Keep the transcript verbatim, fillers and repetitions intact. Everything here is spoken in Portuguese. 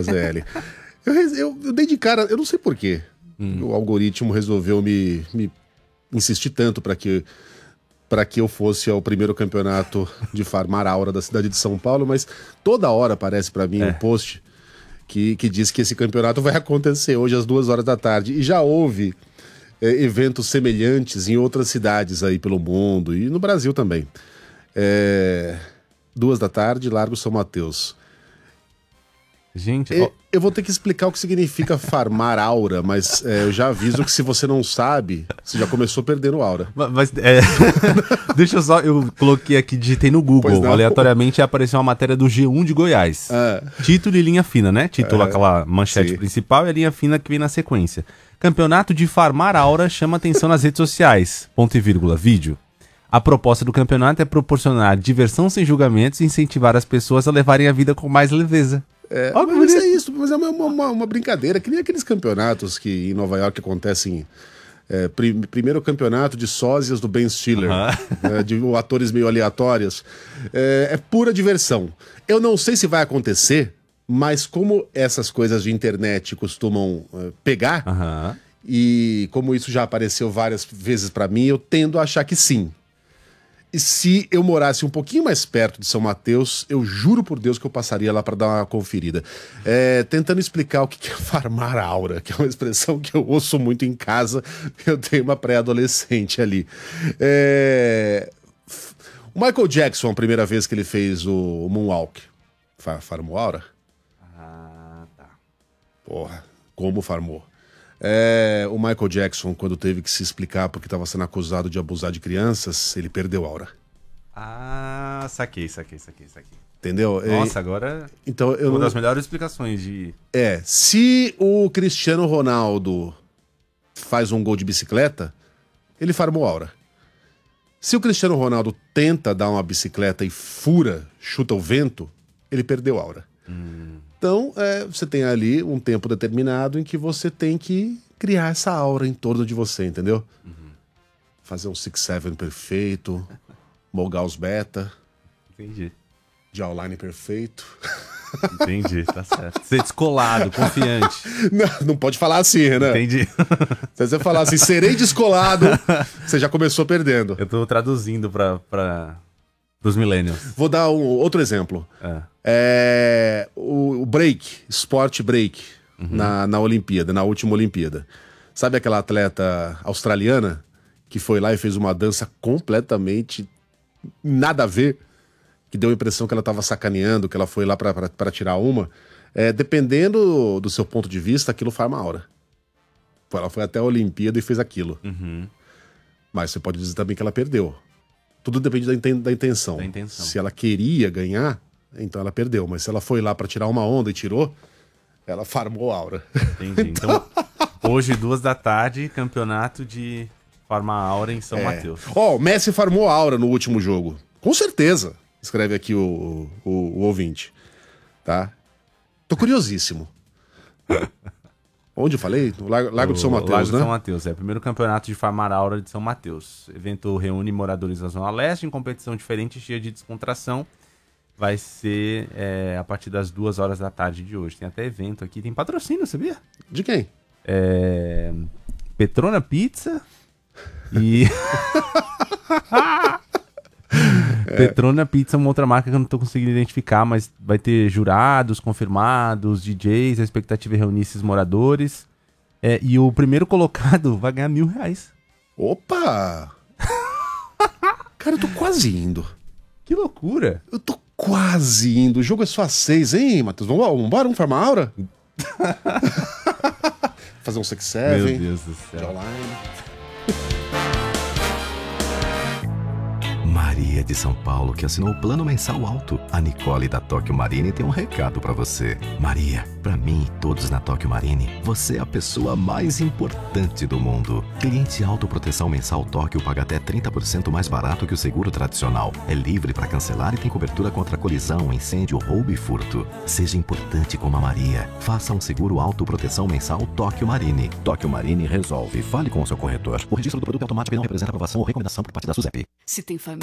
Z L. Eu, eu, eu dei de cara, eu não sei porquê. Hum. O algoritmo resolveu me, me insistir tanto para que, para que eu fosse ao primeiro campeonato de farmar aura da cidade de São Paulo, mas toda hora aparece para mim é. um post que, que diz que esse campeonato vai acontecer hoje às duas horas da tarde. E já houve é, eventos semelhantes em outras cidades aí pelo mundo e no Brasil também. É, duas da tarde, Largo São Mateus. Gente, eu, eu vou ter que explicar o que significa farmar aura, mas é, eu já aviso que se você não sabe, você já começou perdendo aura. Mas, mas é... deixa eu só, eu coloquei aqui, digitei no Google, aleatoriamente apareceu uma matéria do G um de Goiás. Ah. Título e linha fina, né? Título, ah, aquela manchete sim. principal e a linha fina que vem na sequência. Campeonato de farmar aura chama atenção nas redes sociais, ponto e vírgula, vídeo. A proposta do campeonato é proporcionar diversão sem julgamentos e incentivar as pessoas a levarem a vida com mais leveza. É, oh, mas é isso, mas é uma, uma, uma brincadeira, que nem aqueles campeonatos que em Nova York acontecem. É, prim, primeiro campeonato de sósias do Ben Stiller, uh-huh. né, de atores meio aleatórios. É, é pura diversão. Eu não sei se vai acontecer, mas como essas coisas de internet costumam uh, pegar, uh-huh. e como isso já apareceu várias vezes pra mim, eu tendo a achar que sim. E se eu morasse um pouquinho mais perto de São Mateus, eu juro por Deus que eu passaria lá para dar uma conferida. É, tentando explicar o que é farmar aura, que é uma expressão que eu ouço muito em casa. Eu tenho uma pré-adolescente ali. É, o Michael Jackson, a primeira vez que ele fez o Moonwalk, farmou aura? Ah, tá. Porra, como farmou? É, o Michael Jackson, quando teve que se explicar porque estava sendo acusado de abusar de crianças, ele perdeu a aura. Ah, saquei, saquei, saquei, saquei. Entendeu? Nossa, agora então, eu uma não... das melhores explicações de... É, se o Cristiano Ronaldo faz um gol de bicicleta, ele farmou aura. Se o Cristiano Ronaldo tenta dar uma bicicleta e fura, chuta o vento, ele perdeu a aura. Hum. Então, é, você tem ali um tempo determinado em que você tem que criar essa aura em torno de você, entendeu? Uhum. Fazer um six seven perfeito, molgar os beta. Entendi. Jawline perfeito. Entendi, tá certo. Ser descolado, confiante. Não, não pode falar assim, né? Entendi. Se você falar assim, serei descolado, você já começou perdendo. Eu tô traduzindo pra... pra... dos millennials. Vou dar um outro exemplo. É. É, o, o break, esporte break, uhum. na, na Olimpíada, na última Olimpíada. Sabe aquela atleta australiana que foi lá e fez uma dança completamente nada a ver, que deu a impressão que ela estava sacaneando, que ela foi lá para tirar uma? É, dependendo do seu ponto de vista, aquilo farma aura. Ela foi até a Olimpíada e fez aquilo. Uhum. Mas você pode dizer também que ela perdeu. Tudo depende da, inten- da intenção. Da intenção. Se ela queria ganhar, então ela perdeu. Mas se ela foi lá pra tirar uma onda e tirou, ela farmou aura. Entendi. Então, hoje, duas da tarde, campeonato de farmar aura em São é. Mateus. Ó, oh, o Messi farmou aura no último jogo. Com certeza. Escreve aqui o, o, o ouvinte. Tá? Tô curiosíssimo. Onde eu falei? No Lago, Lago de São Mateus, Lago né? de São Mateus, é o primeiro campeonato de farmar aura de São Mateus. O evento reúne moradores da Zona Leste em competição diferente e cheia de descontração. Vai ser é, a partir das duas horas da tarde de hoje. Tem até evento aqui, tem patrocínio, sabia? De quem? É... Petrona Pizza e... É. Petrona Pizza é uma outra marca que eu não tô conseguindo identificar, mas vai ter jurados confirmados, D Js, a expectativa é reunir esses moradores. É, e o primeiro colocado vai ganhar mil reais. Opa! Cara, eu tô quase indo. Que loucura! Eu tô quase indo. O jogo é só às seis, hein, Matheus? Vamos, vamos embora? Vamos farmar aura? Fazer um six seven. Meu Deus do céu. Jawline. Maria de São Paulo, que assinou o plano mensal alto. A Nicole da Tóquio Marine tem um recado pra você. Maria, pra mim e todos na Tóquio Marine, você é a pessoa mais importante do mundo. Cliente autoproteção mensal Tóquio paga até trinta por cento mais barato que o seguro tradicional. É livre pra cancelar e tem cobertura contra colisão, incêndio, roubo e furto. Seja importante como a Maria. Faça um seguro autoproteção mensal Tóquio Marine. Tóquio Marine resolve. Fale com o seu corretor. O registro do produto é automático e não representa aprovação ou recomendação por parte da SUSEP. Se tem família